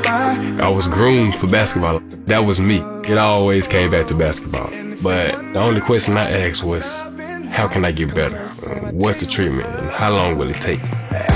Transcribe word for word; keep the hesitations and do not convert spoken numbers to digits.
I was groomed for basketball. That was me. It always came back to basketball. But the only question I asked was, how can I get better? What's the treatment? And how long will it take?